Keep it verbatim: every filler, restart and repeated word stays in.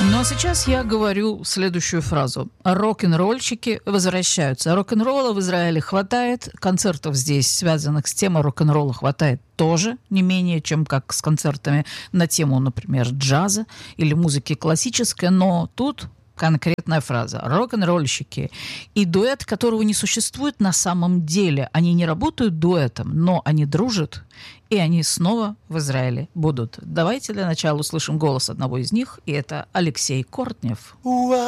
Ну а сейчас я говорю следующую фразу. Рок-н-ролльщики возвращаются. Рок-н-ролла в Израиле хватает, концертов здесь, связанных с темой рок-н-ролла, хватает тоже, не менее, чем как с концертами на тему, например, джаза или музыки классической, но тут конкретная фраза. Рок-н-ролльщики. И дуэт, которого не существует на самом деле. Они не работают дуэтом, но они дружат, и они снова в Израиле будут. Давайте для начала услышим голос одного из них, и это Алексей Кортнев.